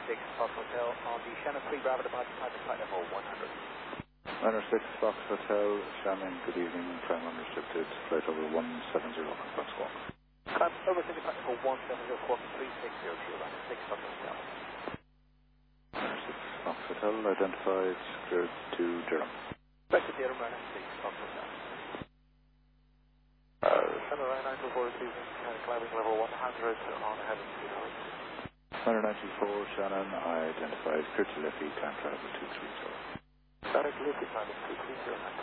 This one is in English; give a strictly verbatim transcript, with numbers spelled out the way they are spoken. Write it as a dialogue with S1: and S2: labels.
S1: six Fox Hotel on the Shannon three Bravo departure type of flight level one hundred.
S2: Niner six Fox Hotel, Shannon, good evening, prime unrestricted, flight over one seven zero, Fox Squawk.
S1: Climb over city flight level one seven zero, Squawk three six zero two, Niner six Fox Hotel.
S2: Niner six Fox Hotel, identified, cleared to Durham.
S1: Back to Durham, Niner six Fox Hotel. Uh, Shannon nine nine two four receiving, climbing level one hundred on heading to Durham.
S2: Niner ninety-four, Shannon, identified, cleared to Liffey, time travel two three zero.
S1: Direct Liffey, climbing two three zero.